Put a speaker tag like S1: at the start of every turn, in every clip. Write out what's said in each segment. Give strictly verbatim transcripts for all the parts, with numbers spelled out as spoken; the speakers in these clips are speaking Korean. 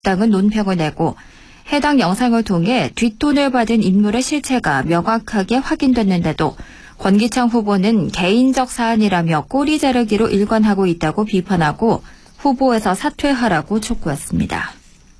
S1: 당은 논평을 내고 해당 영상을 통해 뒷돈을 받은 인물의 실체가 명확하게 확인됐는데도 권기창 후보는 개인적 사안이라며 꼬리 자르기로 일관하고 있다고 비판하고 후보에서 사퇴하라고 촉구했습니다.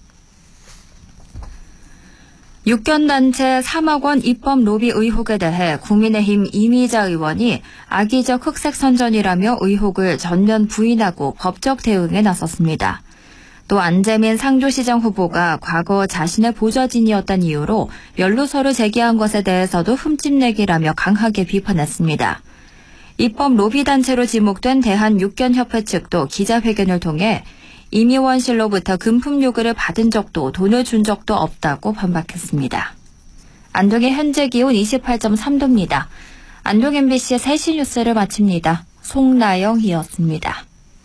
S1: 육견단체 삼억 원 입법 로비 의혹에 대해 국민의힘 이미자 의원이 악의적 흑색 선전이라며 의혹을 전면 부인하고 법적 대응에 나섰습니다. 또 안재민 상주시장 후보가 과거 자신의 보좌진이었다는 이유로 연루서를 제기한 것에 대해서도 흠집내기라며 강하게 비판했습니다. 입법 로비단체로 지목된 대한육견협회 측도 기자회견을 통해 임 의원실로부터 금품 요구를 받은 적도 돈을 준 적도 없다고 반박했습니다. 안동의 현재 기온 이십팔 점 삼 도입니다. 안동 엠비씨의 세 시 뉴스를 마칩니다. 송나영이었습니다.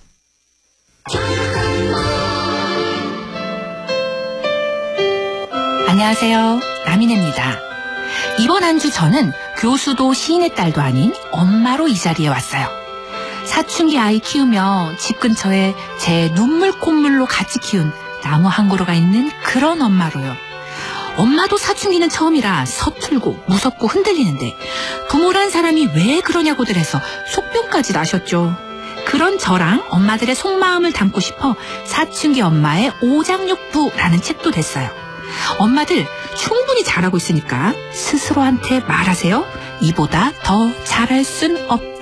S2: 안녕하세요. 남인혜입니다. 이번 한 주 저는 교수도 시인의 딸도 아닌 엄마로 이 자리에 왔어요. 사춘기 아이 키우며 집 근처에 제 눈물 콧물로 같이 키운 나무 한 그루가 있는 그런 엄마로요. 엄마도 사춘기는 처음이라 서툴고 무섭고 흔들리는데 부모란 사람이 왜 그러냐고들 해서 속병까지 나셨죠. 그런 저랑 엄마들의 속마음을 담고 싶어 사춘기 엄마의 오장육부라는 책도 냈어요. 엄마들 충분히 잘하고 있으니까 스스로한테 말하세요. 이보다 더 잘할 순 없다.